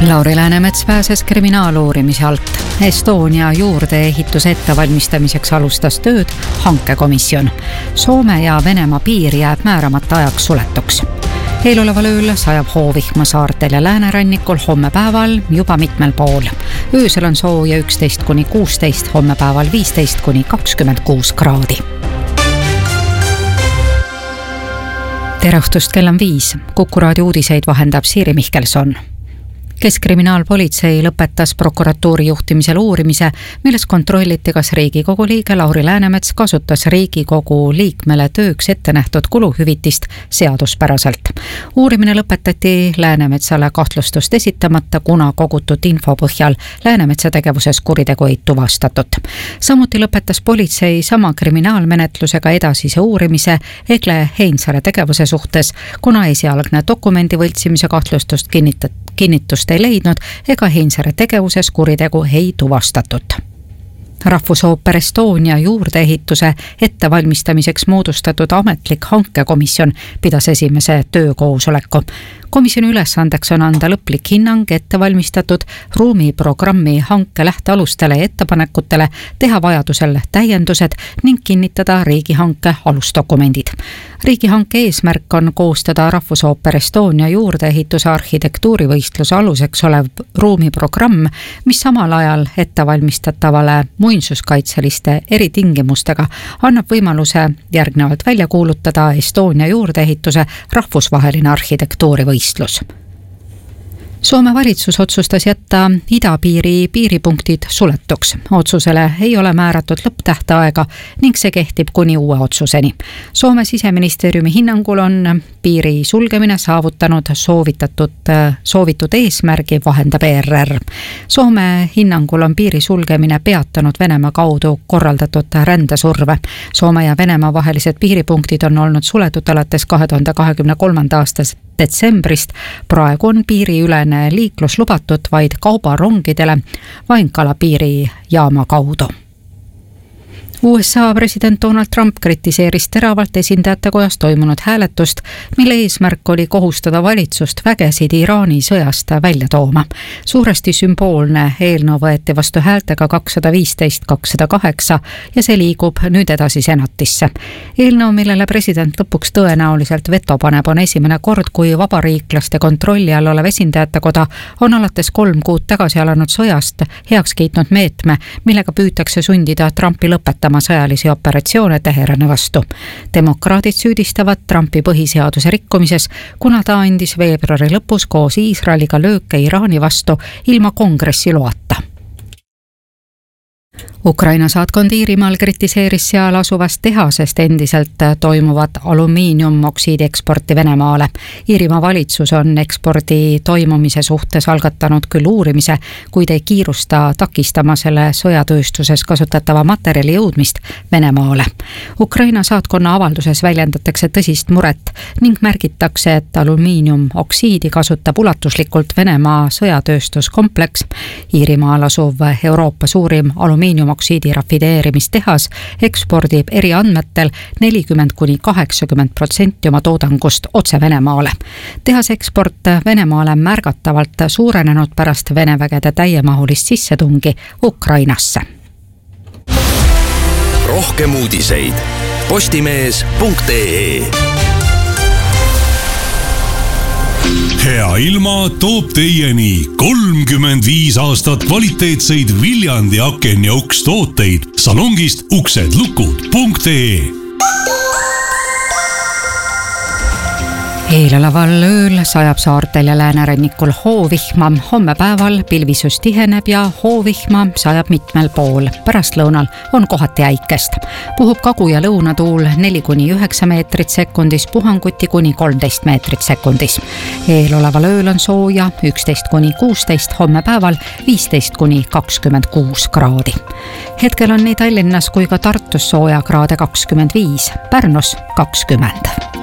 Lauri Läänemets pääses kriminaaluurimise alt. Estonia juurdeehituse ettevalmistamiseks alustas tööd hankekomisjon. Soome ja Venemaa piir jääb määramata ajaks suletuks. Eeloleval ööl sajab hoovihma saartel ja läänerannikul, homme päeval juba mitmel pool. Öösel on sooja 11–16, homme päeval 15–26 kraadi. Tere õhtust, kell on 5. Kuku raadio uudiseid vahendab Siiri Mihkelson. Keskkriminaalpolitsei lõpetas prokuratuuri juhtimisel uurimise, milles kontrolliti, kas Riigikogu liige Lauri Läänemets kasutas Riigikogu liikmele tööks ette nähtud kuluhüvitist seaduspäraselt. Uurimine lõpetati Läänemetsale kahtlustust esitamata, kuna kogutud info põhjal Läänemetsa tegevuses kuritegu ei tuvastatud. Samuti lõpetas politsei sama kriminaalmenetlusega edasise uurimise Egle Heinsaare tegevuse suhtes, kuna esialgne dokumendi võltsimise kahtlustust kinnitust ei leidnud ega Heinsaare tegevuses kuritegu ei tuvastatud. Rahvusooper Estonia juurdeehituse ettevalmistamiseks moodustatud ametlik hankekomisjon pidas esimese töökoosoleku. Komisjoni ülesandeks on anda lõplik hinnang ettevalmistatud ruumiprogrammi hanke lähtealustele ja ettepanekutele, teha vajadusel täiendused ning kinnitada riigihanke alusdokumendid. Riigihanke eesmärk on koostada Rahvusooper Estonia juurdeehituse arhitektuurivõistluse aluseks olev ruumiprogramm, mis samal ajal ettevalmistatavale muinsuskaitseliste eritingimustega annab võimaluse järgnevalt välja kuulutada Estonia juurdeehituse rahvusvaheline arhitektuurivõistlus. Soome valitsus otsustas jätta idapiiri piiripunktid suletuks. Otsusele ei ole määratud lõpptähtaega ning see kehtib kuni uue otsuseni. Soome siseministeeriumi hinnangul on piiri sulgemine saavutanud soovitud eesmärgi, vahendab ERR. Soome hinnangul on piiri sulgemine peatanud Venemaa kaudu korraldatud rändesurve. Soome ja Venemaa vahelised piiripunktid on olnud suletud alates 2023. aastast detsembrist. Praegu on piiriülene liiklus lubatud vaid kaubarongidele Vainkala piirijaama kaudu. USA president Donald Trump kritiseeris teravalt esindajatekojas toimunud hääletust, mille eesmärk oli kohustada valitsust vägesid Iraani sõjast välja tooma. Suuresti sümboolne eelnõu võeti vastu häältega 215-208 ja see liigub nüüd edasi senatisse. Eelnõu, millele president lõpuks tõenäoliselt veto paneb, on esimene kord, kui vabariiklaste kontrolli all olev esindajatekoda on alates 3 kuud tagasi alanud sõjast heaks kiitnud meetme, millega püütakse sundida Trumpi lõpetama sõjalisi operatsioone Teherani vastu. Demokraadid süüdistavad Trumpi põhiseaduse rikkumises, kuna ta andis veebruari lõpus koos Iisraeliga lööke Iraani vastu ilma kongressi loata. Ukraina saatkond Iirimaal kritiseeris seal asuvast tehasest endiselt toimuvat alumiiniumoksiidi eksporti Venemaale. Iirimaa valitsus on ekspordi toimumise suhtes algatanud küll uurimise, kuid ei kiirusta takistama selle sõjatööstuses kasutatava materjali jõudmist Venemaale. Ukraina saatkonna avalduses väljendatakse tõsist muret ning märgitakse, et alumiiniumoksiidi kasutab ulatuslikult Venemaa sõjatööstuskompleks. Iirimaal asuv Euroopa suurim alumiiniumoksiidi rafineerimistehas ekspordib eri andmetel 40–80% oma toodangust otse Venemaale. Tehase eksport Venemaale märgatavalt suurenenud pärast Vene vägede täiemahulist sissetungi Ukrainasse. Rohkem uudiseid postimees.ee. Hea ilma toob teieni 35 aastat kvaliteetseid Viljandi aken- ja ukstooteid salongist uksedlukud.ee. Eeloleval ööl sajab saartel ja läänerannikul hoovihma, homme päeval pilvisus tiheneb ja hoovihma sajab mitmel pool. Pärastlõunal on kohati äikest. Puhub kagu- ja lõunatuul 4–9 meetrit sekundis, puhanguti kuni 13 meetrit sekundis. Eeloleval ööl on sooja 11–16, homme päeval 15–26 kraadi. Hetkel on nii Tallinnas kui ka Tartus sooja kraade 25, Pärnus 20.